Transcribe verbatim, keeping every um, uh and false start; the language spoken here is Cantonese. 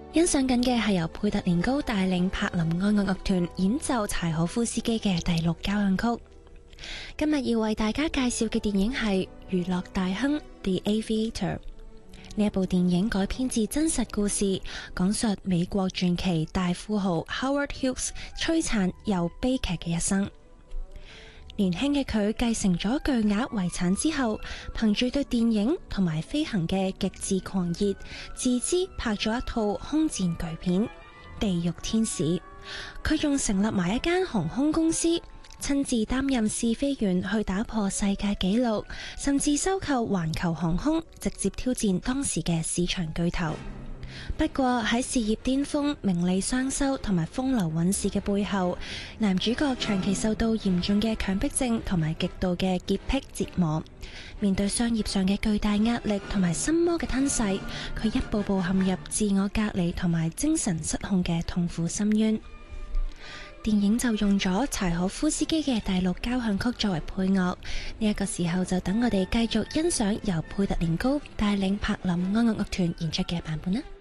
欣賞緊嘅係由佩特連高帶領柏林愛樂樂團演奏柴可夫斯基嘅第六交響曲。今日要為大家介紹嘅電影係《娛樂大亨》The Aviator。呢一部電影改編自真實故事，講述美國傳奇大富豪 Howard Hughes 璀璨又悲劇嘅一生。年輕嘅佢繼承咗巨額遺產之後，憑住對電影同埋飛行嘅極致狂熱，自資拍咗一套空戰巨片《地獄天使》。佢仲成立埋一間航空公司，親自擔任試飛員去打破世界紀錄，甚至收購環球航空，直接挑戰當時嘅市場巨頭。不過喺事業巔峰、名利雙收同埋風流韻事嘅背後，男主角長期受到嚴重嘅強迫症同埋極度嘅潔癖折磨。面對商業上嘅巨大壓力同埋心魔嘅吞噬，佢一步步陷入自我隔離同埋精神失控嘅痛苦深淵。電影就用咗柴可夫斯基嘅第六交響曲作為配樂，呢、這、一個時候就等我哋繼續欣賞由佩特連高帶領柏林愛樂樂團演出嘅版本啦。